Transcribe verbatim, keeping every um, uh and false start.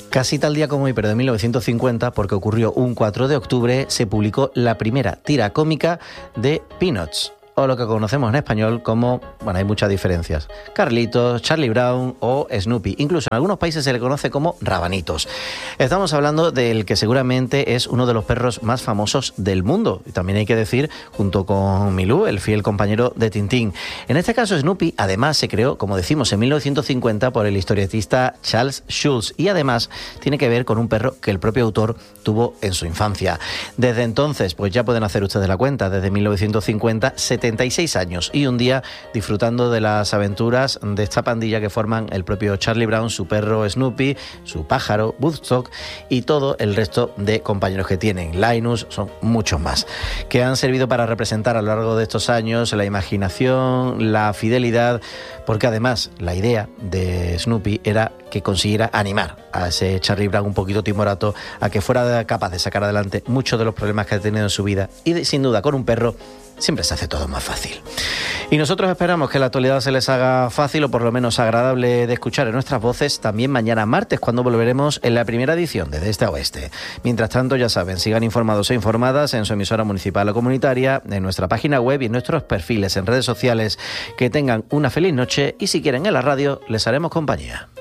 Casi tal día como hoy, pero de mil novecientos cincuenta, porque ocurrió un cuatro de octubre, se publicó la primera tira cómica de Peanuts, o lo que conocemos en español como, bueno, hay muchas diferencias, Carlitos, Charlie Brown o Snoopy. Incluso en algunos países se le conoce como Rabanitos. Estamos hablando del que seguramente es uno de los perros más famosos del mundo. Y también hay que decir, junto con Milú, el fiel compañero de Tintín. En este caso, Snoopy, además, se creó, como decimos, en mil novecientos cincuenta por el historietista Charles Schulz. Y además, tiene que ver con un perro que el propio autor tuvo en su infancia. Desde entonces, pues ya pueden hacer ustedes la cuenta, desde mil novecientos cincuenta, setenta y seis años y un día disfrutando de las aventuras de esta pandilla que forman el propio Charlie Brown, su perro Snoopy, su pájaro Woodstock y todo el resto de compañeros que tienen. Linus, son muchos más, que han servido para representar a lo largo de estos años la imaginación, la fidelidad, porque además la idea de Snoopy era que consiguiera animar a ese Charlie Brown un poquito timorato a que fuera capaz de sacar adelante muchos de los problemas que ha tenido en su vida y de, sin duda con un perro siempre se hace todo más fácil. Y nosotros esperamos que la actualidad se les haga fácil o por lo menos agradable de escuchar en nuestras voces también mañana martes, cuando volveremos en la primera edición de De Este a Oeste. Mientras tanto, ya saben, sigan informados e informadas en su emisora municipal o comunitaria, en nuestra página web y en nuestros perfiles en redes sociales. Que tengan una feliz noche y si quieren en la radio les haremos compañía.